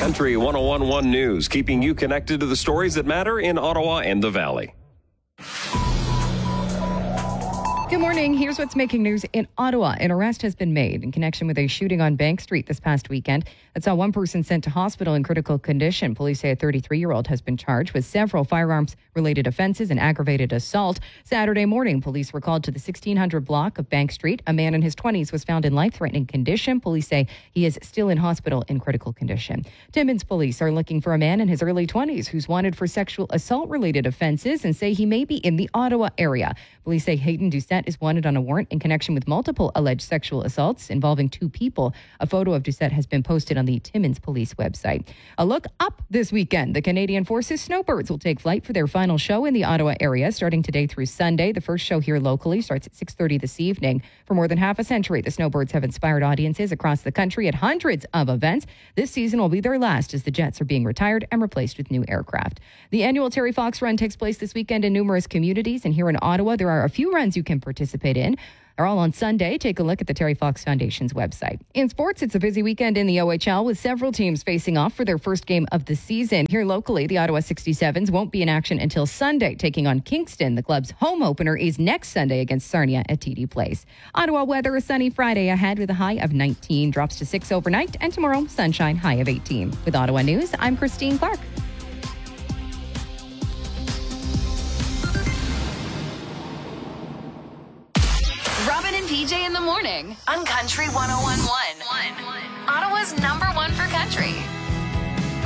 Country 101.1 News, keeping you connected to the stories that matter in Ottawa and the Valley. Good morning. Here's what's making news in Ottawa. An arrest has been made in connection with a shooting on Bank Street this past weekend that saw one person sent to hospital in critical condition. Police say a 33-year-old has been charged with several firearms-related offenses and aggravated assault. Saturday morning, police were called to the 1600 block of Bank Street. A man in his 20s was found in life-threatening condition. Police say he is still in hospital in critical condition. Timmins police are looking for a man in his early 20s who's wanted for sexual assault-related offenses and say he may be in the Ottawa area. Police say Hayden Doucette is wanted on a warrant in connection with multiple alleged sexual assaults involving two people. A photo of Doucette has been posted on the Timmins Police website. A look up this weekend. The Canadian Forces Snowbirds will take flight for their final show in the Ottawa area starting today through Sunday. The first show here locally starts at 6:30 this evening. For more than half a century, the Snowbirds have inspired audiences across the country at hundreds of events. This season will be their last as the jets are being retired and replaced with new aircraft. The annual Terry Fox Run takes place this weekend in numerous communities, and here in Ottawa, there are a few runs you can participate in. They're all on Sunday. Take a look at the Terry Fox Foundation's website. In sports, it's a busy weekend in the OHL with several teams facing off for their first game of the season. Here locally, the Ottawa 67s won't be in action until Sunday, taking on Kingston. The club's home opener is next Sunday against Sarnia at TD Place. Ottawa weather, a sunny Friday ahead with a high of 19, drops to 6 overnight, and tomorrow, sunshine, high of 18. With Ottawa News, I'm Christine Clark. Robin and PJ in the morning on Country 101.1. Ottawa's #1 for country.